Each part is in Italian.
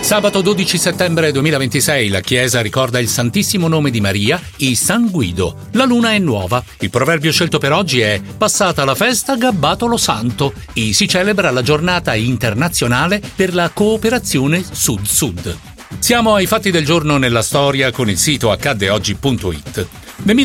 Sabato 12 settembre 2026 la Chiesa ricorda il Santissimo Nome di Maria e San Guido. La luna è nuova. Il proverbio scelto per oggi è «Passata la festa, gabbato lo santo» e si celebra la giornata internazionale per la cooperazione Sud-Sud. Siamo ai fatti del giorno nella storia con il sito accaddeoggi.it. Nel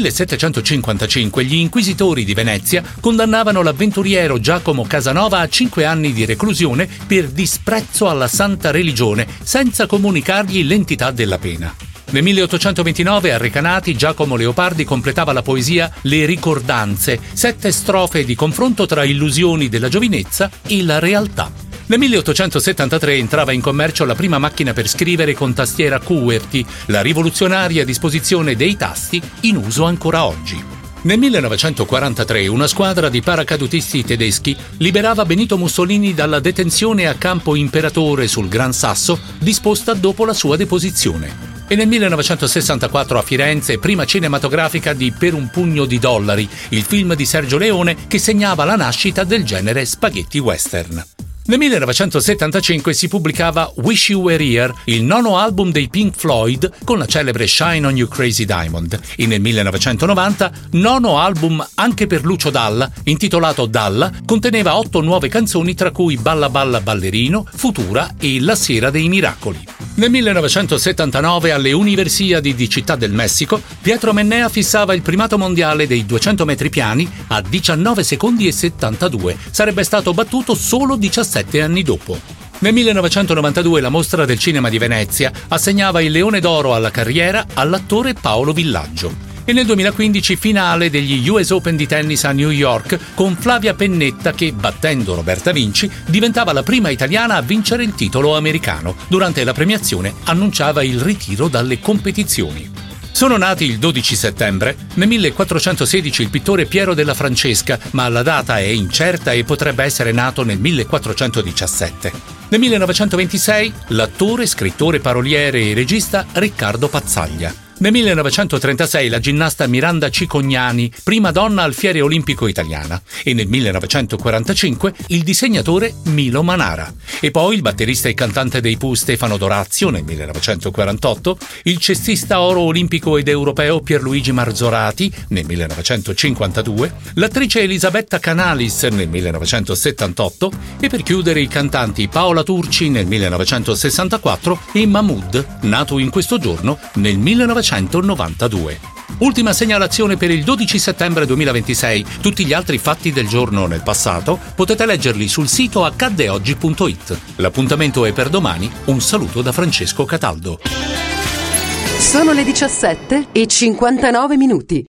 1755 gli inquisitori di Venezia condannavano l'avventuriero Giacomo Casanova a 5 anni di reclusione per disprezzo alla santa religione, senza comunicargli l'entità della pena. Nel 1829 a Recanati Giacomo Leopardi completava la poesia Le Ricordanze, 7 strofe di confronto tra illusioni della giovinezza e la realtà. Nel 1873 entrava in commercio la prima macchina per scrivere con tastiera QWERTY, la rivoluzionaria disposizione dei tasti in uso ancora oggi. Nel 1943 una squadra di paracadutisti tedeschi liberava Benito Mussolini dalla detenzione a Campo Imperatore sul Gran Sasso, disposta dopo la sua deposizione. E nel 1964 a Firenze, prima cinematografica di Per un pugno di dollari, il film di Sergio Leone che segnava la nascita del genere spaghetti western. Nel 1975 si pubblicava Wish You Were Here, il 9º album dei Pink Floyd con la celebre Shine on You Crazy Diamond, e nel 1990 9º album anche per Lucio Dalla, intitolato Dalla, conteneva 8 nuove canzoni tra cui Balla Balla Ballerino, Futura e La Sera dei Miracoli. Nel 1979 alle Universiadi di Città del Messico, Pietro Mennea fissava il primato mondiale dei 200 metri piani a 19 secondi e 72. Sarebbe stato battuto solo 17 anni dopo. Nel 1992 la Mostra del Cinema di Venezia assegnava il Leone d'Oro alla carriera all'attore Paolo Villaggio. E nel 2015 finale degli US Open di tennis a New York con Flavia Pennetta che, battendo Roberta Vinci, diventava la prima italiana a vincere il titolo americano. Durante la premiazione annunciava il ritiro dalle competizioni. Sono nati il 12 settembre, nel 1416 il pittore Piero della Francesca, ma la data è incerta e potrebbe essere nato nel 1417. Nel 1926 l'attore, scrittore, paroliere e regista Riccardo Pazzaglia. Nel 1936 la ginnasta Miranda Cicognani, prima donna alfiere olimpico italiana, e nel 1945 il disegnatore Milo Manara. E poi il batterista e cantante dei Pooh Stefano Dorazio nel 1948, il cestista oro olimpico ed europeo Pierluigi Marzorati nel 1952, l'attrice Elisabetta Canalis nel 1978 e per chiudere i cantanti Paola Turci nel 1964 e Mahmood, nato in questo giorno nel 1992. Ultima segnalazione per il 12 settembre 2026. Tutti gli altri fatti del giorno nel passato potete leggerli sul sito accaddeoggi.it. L'appuntamento è per domani. Un saluto da Francesco Cataldo. Sono le 17:59.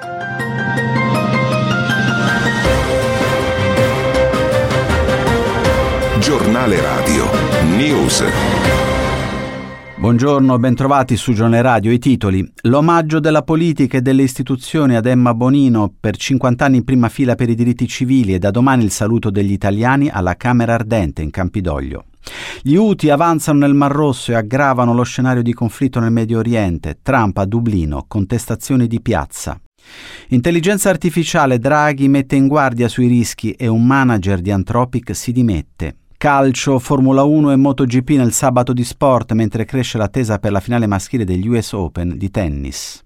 Giornale Radio News. Buongiorno, bentrovati su Giornale Radio. I titoli: l'omaggio della politica e delle istituzioni ad Emma Bonino per 50 anni in prima fila per i diritti civili e da domani il saluto degli italiani alla Camera Ardente in Campidoglio. Gli Houthi avanzano nel Mar Rosso e aggravano lo scenario di conflitto nel Medio Oriente. Trump a Dublino, contestazioni di piazza. Intelligenza artificiale, Draghi mette in guardia sui rischi e un manager di Anthropic si dimette. Calcio, Formula 1 e MotoGP nel sabato di sport, mentre cresce l'attesa per la finale maschile degli US Open di tennis.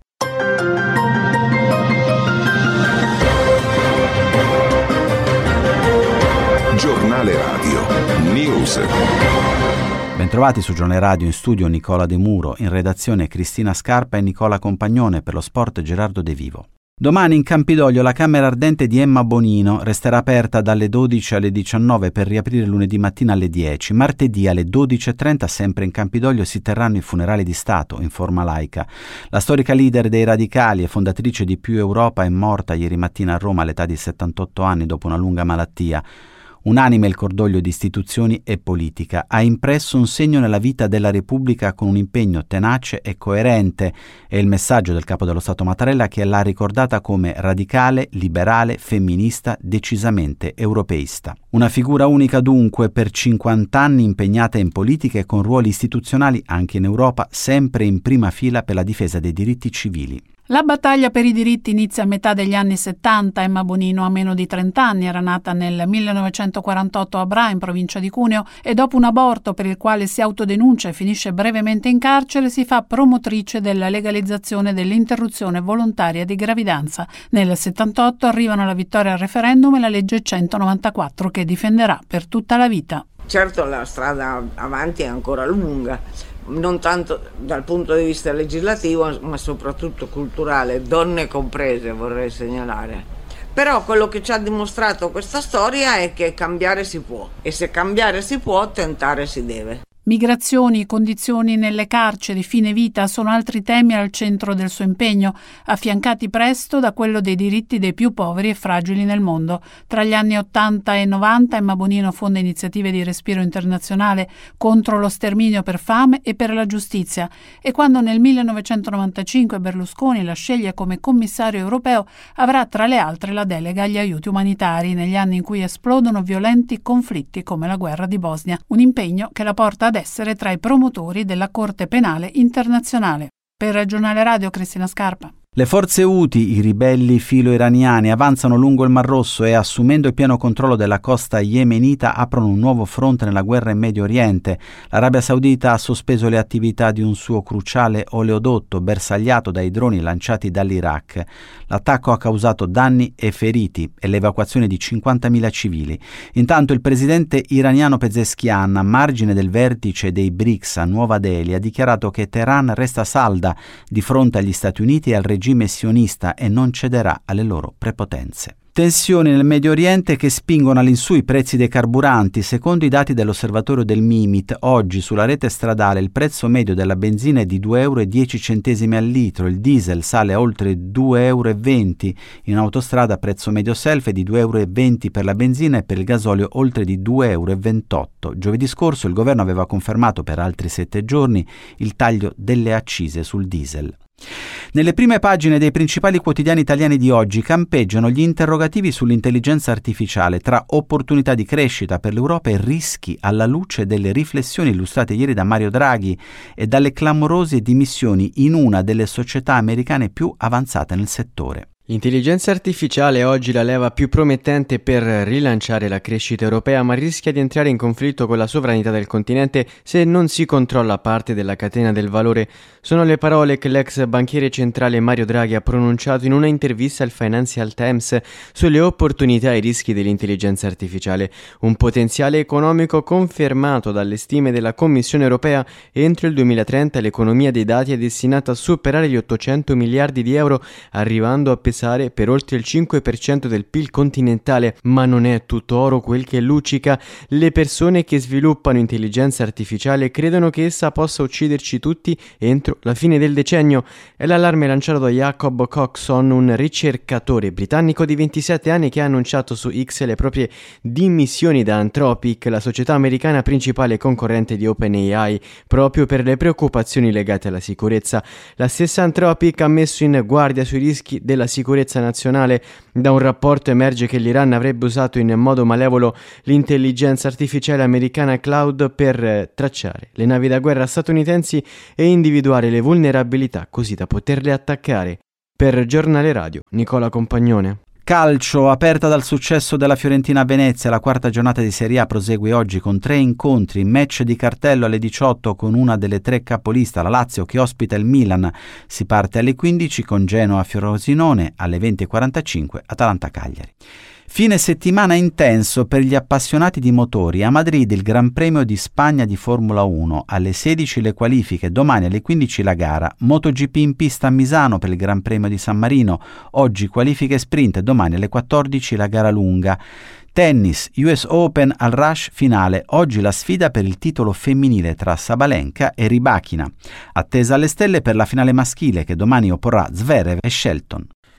Giornale Radio News. Bentrovati su Giornale Radio, in studio Nicola De Muro, in redazione Cristina Scarpa e Nicola Compagnone, per lo sport Gerardo De Vivo. Domani in Campidoglio la Camera Ardente di Emma Bonino resterà aperta dalle 12 alle 19 per riaprire lunedì mattina alle 10. Martedì alle 12:30 sempre in Campidoglio si terranno i funerali di Stato in forma laica. La storica leader dei radicali e fondatrice di Più Europa è morta ieri mattina a Roma all'età di 78 anni dopo una lunga malattia. Unanime il cordoglio di istituzioni e politica. Ha impresso un segno nella vita della Repubblica con un impegno tenace e coerente. È il messaggio del Capo dello Stato Mattarella, che l'ha ricordata come radicale, liberale, femminista, decisamente europeista. Una figura unica dunque, per 50 anni impegnata in politica e con ruoli istituzionali anche in Europa, sempre in prima fila per la difesa dei diritti civili. La battaglia per i diritti inizia a metà degli anni 70. Emma Bonino ha meno di 30 anni, era nata nel 1948 a Bra, in provincia di Cuneo, e dopo un aborto per il quale si autodenuncia e finisce brevemente in carcere, si fa promotrice della legalizzazione dell'interruzione volontaria di gravidanza. Nel 78 arrivano la vittoria al referendum e la legge 194 che difenderà per tutta la vita. Certo, la strada avanti è ancora lunga, non tanto dal punto di vista legislativo, ma soprattutto culturale, donne comprese, vorrei segnalare. Però quello che ci ha dimostrato questa storia è che cambiare si può, e se cambiare si può, tentare si deve. Migrazioni, condizioni nelle carceri, fine vita sono altri temi al centro del suo impegno, affiancati presto da quello dei diritti dei più poveri e fragili nel mondo. Tra gli anni 80 e 90 Emma Bonino fonda iniziative di respiro internazionale contro lo sterminio per fame e per la giustizia, e quando nel 1995 Berlusconi la sceglie come commissario europeo avrà tra le altre la delega agli aiuti umanitari negli anni in cui esplodono violenti conflitti come la guerra di Bosnia, un impegno che la porta ad essere tra i promotori della Corte Penale Internazionale. Per il Giornale Radio, Cristina Scarpa. Le forze Houthi, i ribelli filo-iraniani, avanzano lungo il Mar Rosso e, assumendo il pieno controllo della costa yemenita, aprono un nuovo fronte nella guerra in Medio Oriente. L'Arabia Saudita ha sospeso le attività di un suo cruciale oleodotto bersagliato dai droni lanciati dall'Iraq. L'attacco ha causato danni e feriti e l'evacuazione di 50.000 civili. Intanto il presidente iraniano Pezeshkian, a margine del vertice dei BRICS a Nuova Delhi, ha dichiarato che Teheran resta salda di fronte agli Stati Uniti e al regime sionista e non cederà alle loro prepotenze. Tensioni nel Medio Oriente che spingono all'insù i prezzi dei carburanti. Secondo i dati dell'osservatorio del Mimit, oggi sulla rete stradale il prezzo medio della benzina è di 2,10 euro al litro, il diesel sale a oltre 2,20 euro, in autostrada prezzo medio self è di 2,20 euro per la benzina e per il gasolio oltre di 2,28 euro. Giovedì scorso il governo aveva confermato per altri 7 giorni il taglio delle accise sul diesel. Nelle prime pagine dei principali quotidiani italiani di oggi campeggiano gli interrogativi sull'intelligenza artificiale, tra opportunità di crescita per l'Europa e rischi, alla luce delle riflessioni illustrate ieri da Mario Draghi e dalle clamorose dimissioni in una delle società americane più avanzate nel settore. L'intelligenza artificiale è oggi la leva più promettente per rilanciare la crescita europea, ma rischia di entrare in conflitto con la sovranità del continente se non si controlla parte della catena del valore. Sono le parole che l'ex banchiere centrale Mario Draghi ha pronunciato in una intervista al Financial Times sulle opportunità e i rischi dell'intelligenza artificiale, un potenziale economico confermato dalle stime della Commissione europea. Entro il 2030 l'economia dei dati è destinata a superare gli 800 miliardi di euro, arrivando a pesare per oltre il 5% del PIL continentale. Ma non è tutto oro quel che luccica. Le persone che sviluppano intelligenza artificiale credono che essa possa ucciderci tutti entro la fine del decennio. È l'allarme lanciato da Jacob Coxon, un ricercatore britannico di 27 anni che ha annunciato su X le proprie dimissioni da Anthropic, la società americana principale concorrente di OpenAI, proprio per le preoccupazioni legate alla sicurezza. La stessa Anthropic ha messo in guardia sui rischi della sicurezza nazionale. Da un rapporto emerge che l'Iran avrebbe usato in modo malevolo l'intelligenza artificiale americana cloud per tracciare le navi da guerra statunitensi e individuare le vulnerabilità così da poterle attaccare. Per Giornale Radio, Nicola Compagnone. Calcio, aperta dal successo della Fiorentina a Venezia, la quarta giornata di Serie A prosegue oggi con 3 incontri, match di cartello alle 18 con una delle 3 capolista, la Lazio che ospita il Milan. Si parte alle 15 con Genoa Frosinone, alle 20:45 Atalanta Cagliari. Fine settimana intenso per gli appassionati di motori. A Madrid il Gran Premio di Spagna di Formula 1, alle 16 le qualifiche, domani alle 15 la gara. MotoGP in pista a Misano per il Gran Premio di San Marino, oggi qualifiche sprint, domani alle 14 la gara lunga. Tennis, US Open al rush finale, oggi la sfida per il titolo femminile tra Sabalenka e Rybakina. Attesa alle stelle per la finale maschile che domani opporrà Zverev e Shelton.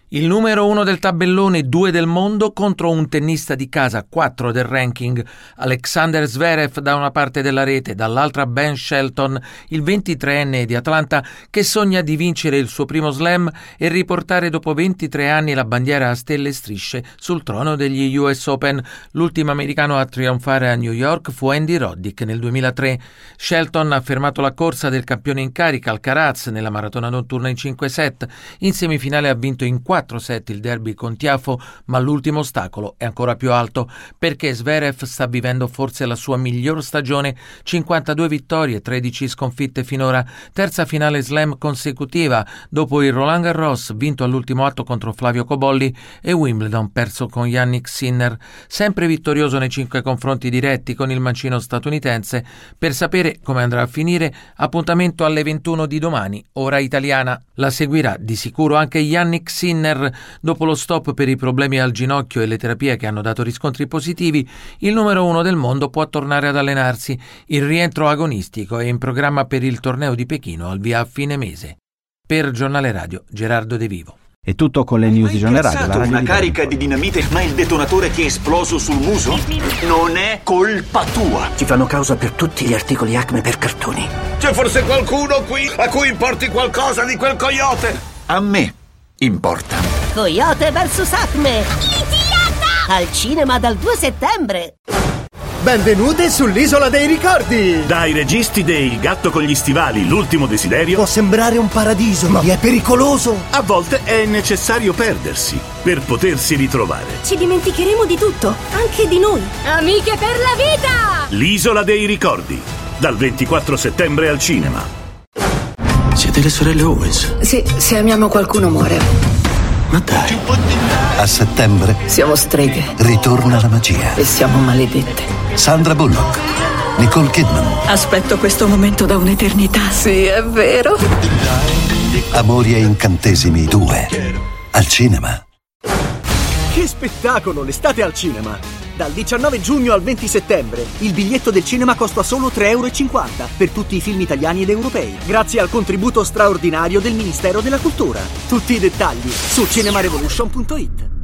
Il numero 1 del tabellone, 2 del mondo contro un tennista di casa, 4 del ranking. Alexander Zverev da una parte della rete, dall'altra Ben Shelton, il 23enne di Atlanta che sogna di vincere il suo primo slam e riportare dopo 23 anni la bandiera a stelle e strisce sul trono degli US Open. L'ultimo americano a trionfare a New York fu Andy Roddick nel 2003. Shelton ha fermato la corsa del campione in carica Alcaraz nella maratona notturna in 5 set. In semifinale ha vinto in 4 set il derby con Tiafo, ma l'ultimo ostacolo è ancora più alto perché Zverev sta vivendo forse la sua miglior stagione, 52 vittorie, 13 sconfitte finora, terza finale slam consecutiva dopo il Roland Garros vinto all'ultimo atto contro Flavio Cobolli e Wimbledon perso con Jannik Sinner, sempre vittorioso nei 5 confronti diretti con il mancino statunitense. Per sapere come andrà a finire, appuntamento alle 21 di domani, ora italiana. La seguirà di sicuro anche Jannik Sinner. Dopo lo stop per i problemi al ginocchio e le terapie che hanno dato riscontri positivi, il numero 1 del mondo può tornare ad allenarsi. Il rientro agonistico è in programma per il torneo di Pechino al via a fine mese. Per Giornale Radio, Gerardo De Vivo. È tutto con le news di Giornale Radio. La radio una carica di dinamite, ma il detonatore ti è esploso sul muso? Non è colpa tua. Ci fanno causa per tutti gli articoli Acme per cartoni. C'è forse qualcuno qui a cui importi qualcosa di quel coyote? A me importa. Coyote vs Acme. Litiata! Al cinema dal 2 settembre. Benvenute sull'Isola dei Ricordi! Dai registi dei Il gatto con gli stivali, l'ultimo desiderio. Può sembrare un paradiso, ma è pericoloso. A volte è necessario perdersi per potersi ritrovare. Ci dimenticheremo di tutto, anche di noi. Amiche per la vita! L'Isola dei Ricordi, dal 24 settembre al cinema. Siete le sorelle Owens? Sì, se amiamo qualcuno muore. Ma dai, a settembre siamo streghe. Ritorna la magia. E siamo maledette. Sandra Bullock, Nicole Kidman. Aspetto questo momento da un'eternità. Sì, è vero. Amori e incantesimi 2. Al cinema. Che spettacolo, l'estate al cinema! Dal 19 giugno al 20 settembre il biglietto del cinema costa solo €3,50 per tutti i film italiani ed europei, grazie al contributo straordinario del Ministero della Cultura. Tutti i dettagli su cinemarevolution.it.